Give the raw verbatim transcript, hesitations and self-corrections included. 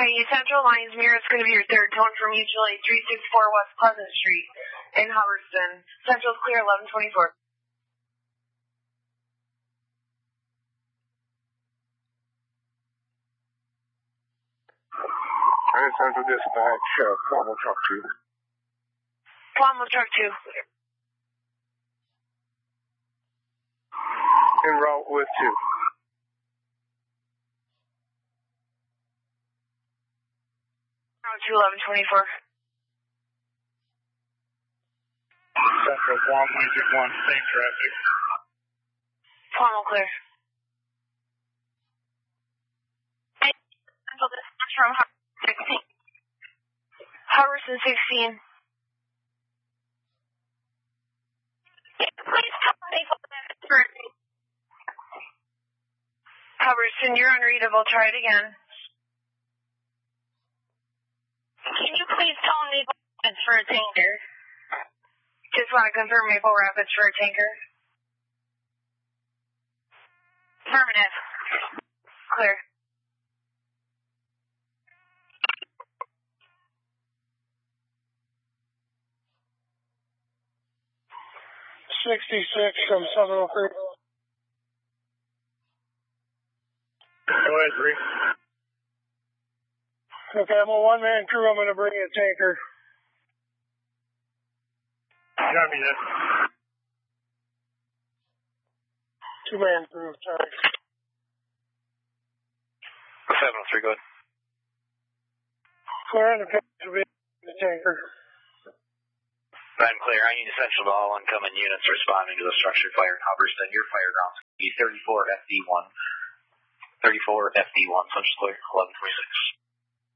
Okay, Central Lines Mirror is going to be your third tone for Mutual Aid three sixty-four West Pleasant Street in Hubbardston. Central's clear, eleven twenty-four. And Central Dispatch, uh, Plumbo Truck two. Plumbo Truck two. En route with two. Route two, eleven twenty-four. Central Guam, Music one, same traffic. Plumbo clear. Central Dispatch from Hubbardston sixteen. Hubbardston sixteen. Please tell me what that is for. Hubbardston, you're unreadable. Try it again. Can you please tell me what it's for a tanker? Just want to confirm Maple Rapids for a tanker. Affirmative. Clear. sixty-six from Southern Creek. Go ahead, Bree. Okay, I'm a one-man crew. I'm going to bring you a tanker. Copy that. Two-man crew, sorry. seven oh three, go ahead. Clear on the pitch will be the tanker. I'm clear. I need essential to all incoming units responding to the structured fire in Hubbardston. Your fire grounds will be thirty-four F D one. thirty-four F D one, Central clear, eleven twenty-six.